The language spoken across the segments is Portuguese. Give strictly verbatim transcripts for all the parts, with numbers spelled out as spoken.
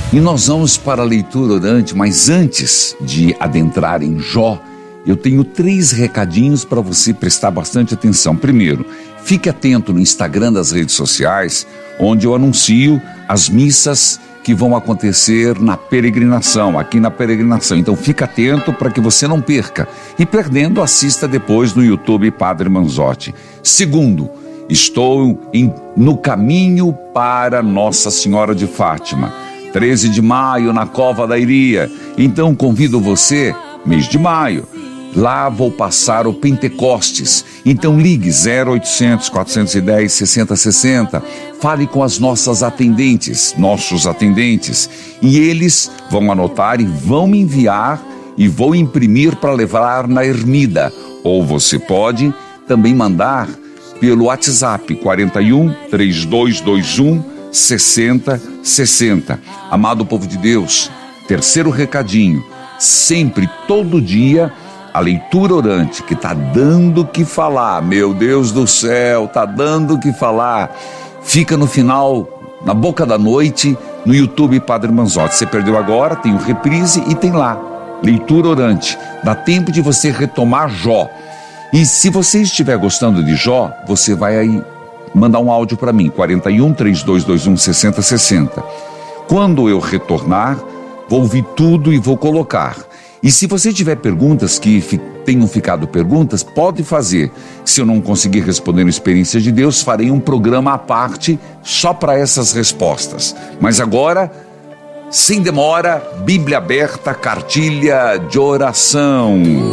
E nós vamos para a leitura orante, mas antes de adentrar em Jó, eu tenho três recadinhos para você prestar bastante atenção. Primeiro, fique atento no Instagram das redes sociais, onde eu anuncio as missas que vão acontecer na peregrinação, aqui na peregrinação. Então fique atento para que você não perca. E perdendo, assista depois no YouTube Padre Manzotti. Segundo, estou em, no caminho para Nossa Senhora de Fátima. treze de maio, na Cova da Iria. Então convido você, mês de maio, lá vou passar o Pentecostes. Então ligue zero oitocentos, quatrocentos e dez, sessenta sessenta. Fale com as nossas atendentes, nossos atendentes. E eles vão anotar e vão me enviar e vou imprimir para levar na ermida. Ou você pode também mandar pelo WhatsApp quarenta e um, trinta e dois vinte e um, sessenta sessenta. Amado povo de Deus, terceiro recadinho, sempre, todo dia, a leitura orante que está dando o que falar, meu Deus do céu, está dando o que falar, fica no final, na boca da noite, no YouTube Padre Manzotti. Você perdeu agora, tem o reprise e tem lá, leitura orante, dá tempo de você retomar Jó. E se você estiver gostando de Jó, você vai aí mandar um áudio para mim, quarenta e um, trinta e dois vinte e um, sessenta sessenta. Quando eu retornar, vou ouvir tudo e vou colocar. E se você tiver perguntas que fi, tenham ficado perguntas, pode fazer. Se eu não conseguir responder no Experiência de Deus, farei um programa à parte só para essas respostas. Mas agora, sem demora, Bíblia aberta, cartilha de oração.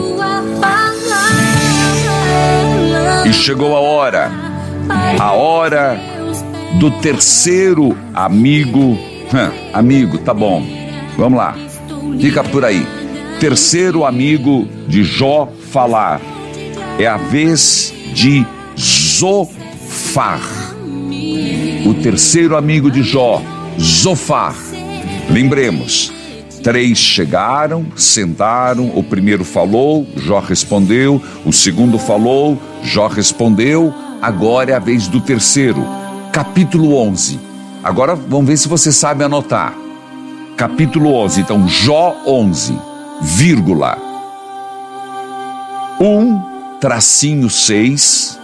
E chegou a hora, a hora do terceiro amigo. Hum, amigo, tá bom, vamos lá, fica por aí. Terceiro amigo de Jó falar. É a vez de Zofar. O terceiro amigo de Jó, Zofar. Lembremos, três chegaram, sentaram, o primeiro falou, Jó respondeu, o segundo falou, Jó respondeu, agora é a vez do terceiro. Capítulo onze. Agora vamos ver se você sabe anotar. Capítulo onze, então Jó onze, vírgula, um, tracinho seis,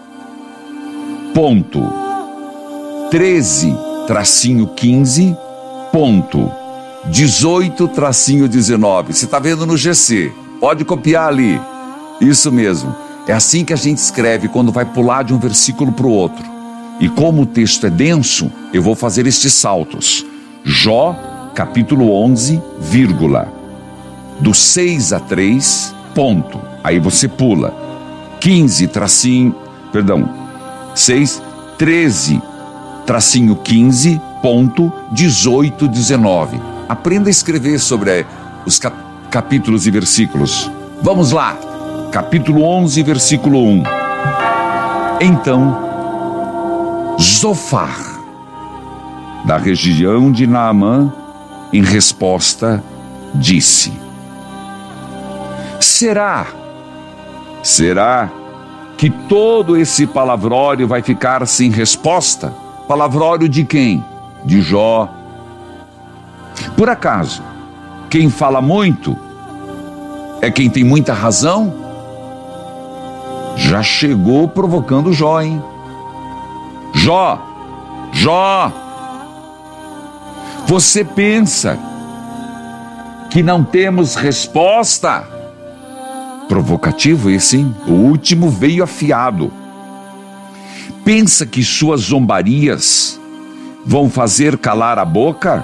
ponto, treze, tracinho quinze, ponto, dezoito, tracinho dezenove. Você está vendo no G C, pode copiar ali. Isso mesmo, é assim que a gente escreve quando vai pular de um versículo para o outro. E como o texto é denso, eu vou fazer estes saltos. Jó, capítulo onze, vírgula, do seis a três, ponto. Aí você pula. quinze, tracinho, perdão, seis, treze, tracinho quinze, ponto, dezoito, dezenove. Aprenda a escrever sobre os cap- capítulos e versículos. Vamos lá. Capítulo onze, versículo um. Então, Zofar, da região de Naamã, em resposta, disse: Será, será que todo esse palavrório vai ficar sem resposta? Palavrório de quem? De Jó. Por acaso, quem fala muito é quem tem muita razão? Já chegou provocando Jó, hein? Jó, Jó, você pensa que não temos resposta? Provocativo esse, hein? O último veio afiado. Pensa que suas zombarias vão fazer calar a boca?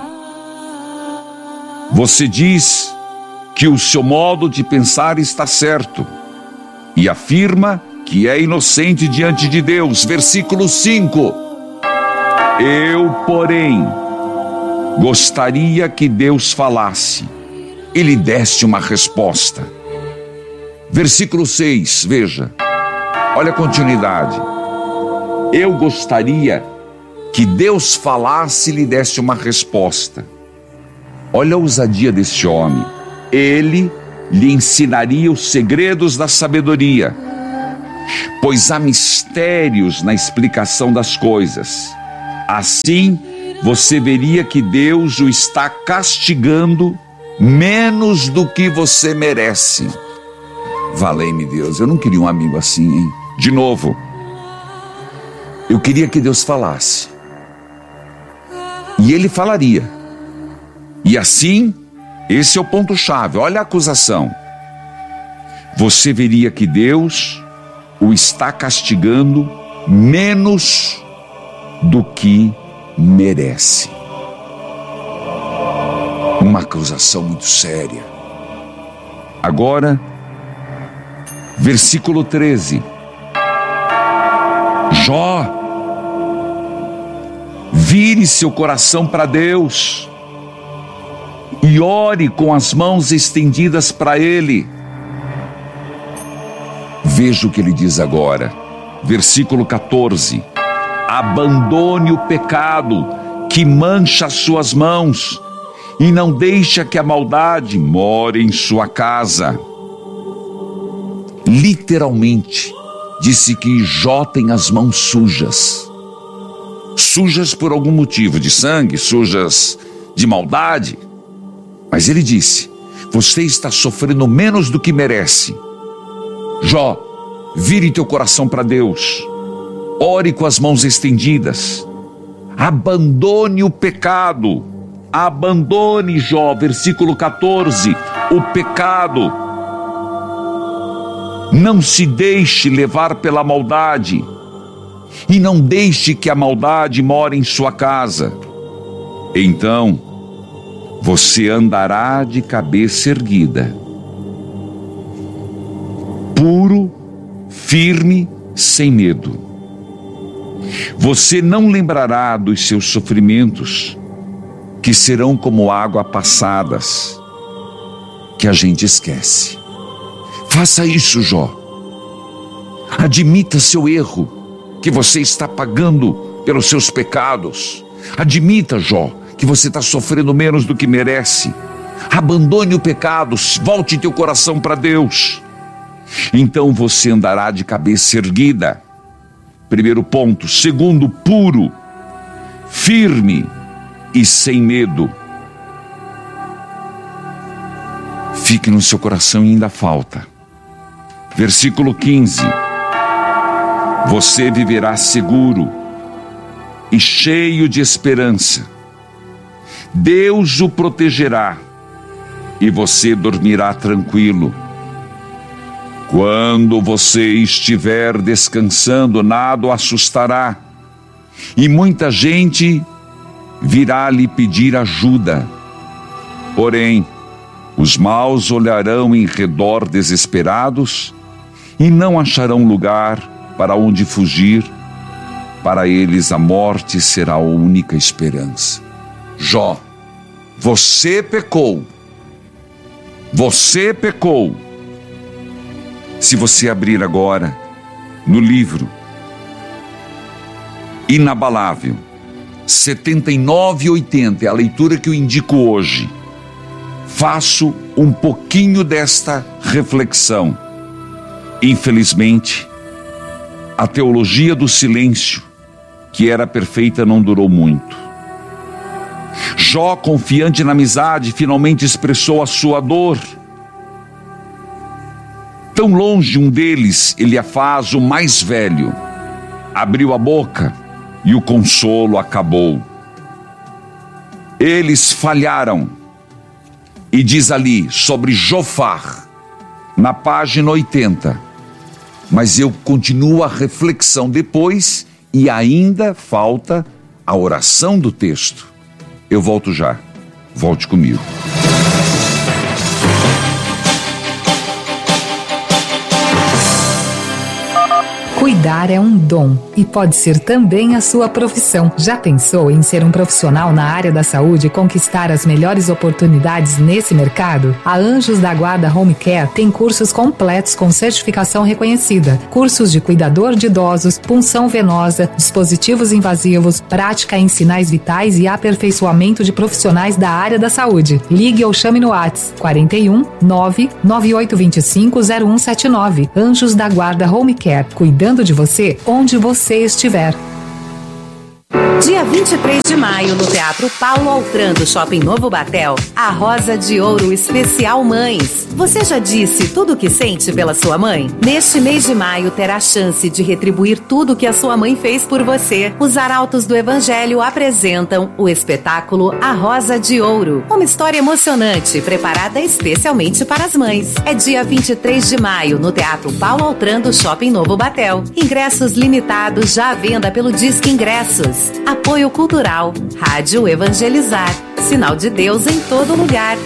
Você diz que o seu modo de pensar está certo e afirma que é inocente diante de Deus. Versículo cinco. Eu, porém, gostaria que Deus falasse e lhe desse uma resposta. Versículo seis, veja, olha a continuidade. Eu gostaria que Deus falasse e lhe desse uma resposta. Olha a ousadia desse homem. Ele lhe ensinaria os segredos da sabedoria, pois há mistérios na explicação das coisas. Assim, você veria que Deus o está castigando menos do que você merece. Valei-me Deus, eu não queria um amigo assim, hein? De novo, eu queria que Deus falasse. E Ele falaria. E assim, esse é o ponto-chave, olha a acusação. Você veria que Deus o está castigando menos do que merece. Uma acusação muito séria. Agora, versículo treze. Jó, vire seu coração para Deus e ore com as mãos estendidas para Ele. Veja o que ele diz agora, versículo quatorze. Abandone o pecado que mancha as suas mãos e não deixe que a maldade more em sua casa. Literalmente, disse que Jó tem as mãos sujas. Sujas por algum motivo, de sangue, sujas de maldade. Mas ele disse, você está sofrendo menos do que merece. Jó, vire teu coração para Deus. Ore com as mãos estendidas. Abandone o pecado. Abandone, Jó, versículo quatorze, o pecado. Não se deixe levar pela maldade. E não deixe que a maldade more em sua casa. Então, você andará de cabeça erguida, puro, firme, sem medo. Você não lembrará dos seus sofrimentos, que serão como água passadas, que a gente esquece. Faça isso, Jó. Admita seu erro, que você está pagando pelos seus pecados. Admita, Jó, que você está sofrendo menos do que merece. Abandone o pecado, volte teu coração para Deus. Então você andará de cabeça erguida. Primeiro ponto. Segundo, puro, firme e sem medo. Fique no seu coração e ainda falta. Versículo quinze. Você viverá seguro e cheio de esperança. Deus o protegerá e você dormirá tranquilo. Quando você estiver descansando, nada o assustará, e muita gente virá lhe pedir ajuda. Porém, os maus olharão em redor desesperados e não acharão lugar para onde fugir. Para eles a morte será a única esperança. Jó, você pecou. Você pecou. Se você abrir agora no livro Inabalável, setenta e nove e oitenta, é a leitura que eu indico hoje. Faço um pouquinho desta reflexão. Infelizmente, a teologia do silêncio, que era perfeita, não durou muito. Jó, confiante na amizade, finalmente expressou a sua dor. Tão longe um deles, Eliafaz, o mais velho, abriu a boca e o consolo acabou. Eles falharam. E diz ali sobre Jofar, na página oitenta. Mas eu continuo a reflexão depois e ainda falta a oração do texto. Eu volto já. Volte comigo. Cuidar é um dom e pode ser também a sua profissão. Já pensou em ser um profissional na área da saúde e conquistar as melhores oportunidades nesse mercado? A Anjos da Guarda Home Care tem cursos completos com certificação reconhecida. Cursos de cuidador de idosos, punção venosa, dispositivos invasivos, prática em sinais vitais e aperfeiçoamento de profissionais da área da saúde. Ligue ou chame no WhatsApp quarenta e um, nove nove oito dois cinco, zero um sete nove. Anjos da Guarda Home Care, cuidando de você onde você estiver. Dia vinte e três de maio, no Teatro Paulo Altran do Shopping Novo Batel, a Rosa de Ouro Especial Mães. Você já disse tudo o que sente pela sua mãe? Neste mês de maio, terá a chance de retribuir tudo que a sua mãe fez por você. Os Arautos do Evangelho apresentam o espetáculo A Rosa de Ouro. Uma história emocionante, preparada especialmente para as mães. É dia vinte e três de maio, no Teatro Paulo Altran do Shopping Novo Batel. Ingressos limitados já à venda pelo Disque Ingressos. Apoio Cultural, Rádio Evangelizar, sinal de Deus em todo lugar.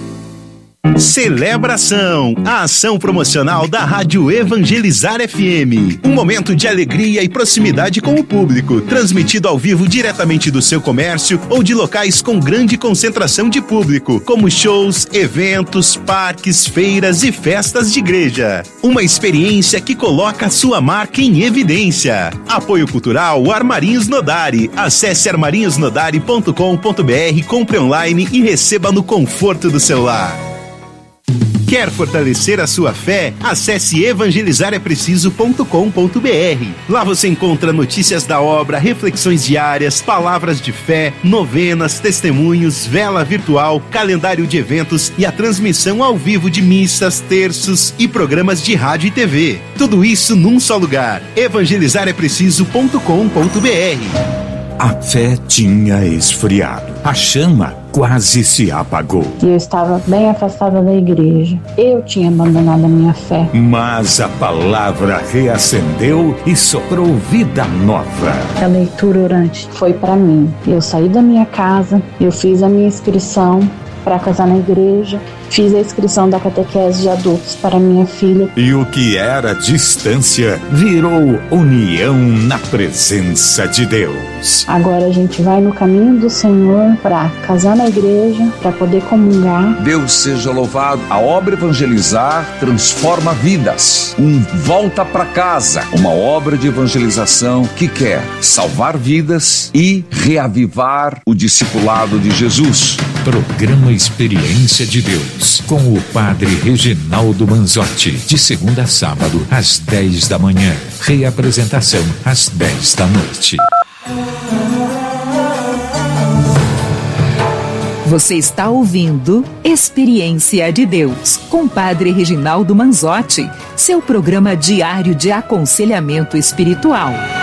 Celebração, a ação promocional da Rádio Evangelizar F M. Um momento de alegria e proximidade com o público, transmitido ao vivo diretamente do seu comércio ou de locais com grande concentração de público, como shows, eventos, parques, feiras e festas de igreja. Uma experiência que coloca a sua marca em evidência. Apoio Cultural Armarinhos Nodari. Acesse armarinhos nodari ponto com ponto br, compre online e receba no conforto do celular. Quer fortalecer a sua fé? Acesse evangelizar é preciso ponto com ponto br. Lá você encontra notícias da obra, reflexões diárias, palavras de fé, novenas, testemunhos, vela virtual, calendário de eventos e a transmissão ao vivo de missas, terços e programas de rádio e T V. Tudo isso num só lugar. evangelizar é preciso ponto com ponto br. A fé tinha esfriado. A chama quase se apagou. Eu estava bem afastada da igreja. Eu tinha abandonado a minha fé. Mas a palavra reacendeu e soprou vida nova. A leitura orante foi para mim. Eu saí da minha casa, eu fiz a minha inscrição para casar na igreja, fiz a inscrição da catequese de adultos para minha filha. E o que era distância virou união na presença de Deus. Agora a gente vai no caminho do Senhor para casar na igreja, para poder comungar. Deus seja louvado. A obra Evangelizar transforma vidas. Um volta para casa. Uma obra de evangelização que quer salvar vidas e reavivar o discipulado de Jesus. Programa Experiência de Deus, com o Padre Reginaldo Manzotti, de segunda a sábado, às dez da manhã. Reapresentação, às dez da noite. Você está ouvindo Experiência de Deus, com Padre Reginaldo Manzotti, seu programa diário de aconselhamento espiritual.